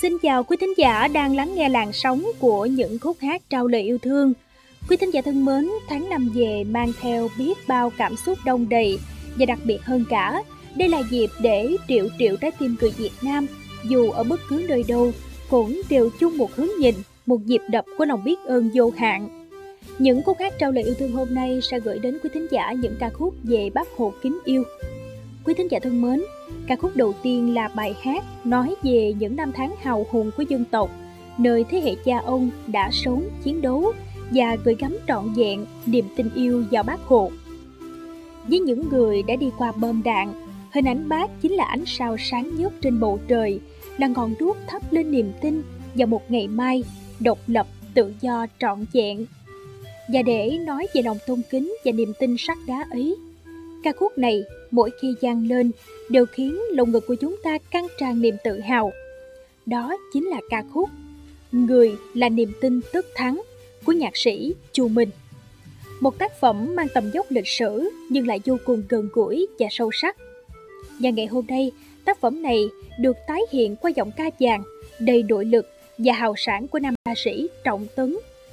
Xin chào quý thính giả đang lắng nghe làn sóng của những khúc hát trao lời yêu thương. Quý thính giả thân mến, tháng năm về mang theo biết bao cảm xúc đong đầy và đặc biệt hơn cả, đây là dịp để triệu triệu trái tim người Việt Nam dù ở bất cứ nơi đâu cũng đều chung một hướng nhìn, một nhịp đập của lòng biết ơn vô hạn. Những khúc hát trao lời yêu thương hôm nay sẽ gửi đến quý thính giả những ca khúc về Bác Hồ kính yêu. Quý thính giả thân mến, ca khúc đầu tiên là bài hát nói về những năm tháng hào hùng của dân tộc, nơi thế hệ cha ông đã sống, chiến đấu và gửi gắm trọn vẹn niềm tin yêu vào Bác Hồ. Với những người đã đi qua bom đạn, hình ảnh Bác chính là ánh sao sáng nhất trên bầu trời, là ngọn đuốc thắp lên niềm tin vào một ngày mai độc lập, tự do trọn vẹn. Và để nói về lòng tôn kính và niềm tin sắt đá ấy, ca khúc này mỗi khi vang lên đều khiến lồng ngực của chúng ta căng tràn niềm tự hào. Đó chính là ca khúc Người là niềm tin tất thắng của nhạc sĩ Chu Minh. Một tác phẩm mang tầm dốc lịch sử nhưng lại vô cùng gần gũi và sâu sắc. Và ngày hôm nay, tác phẩm này được tái hiện qua giọng ca vàng đầy nội lực và hào sảng của nam ca sĩ Trọng Tấn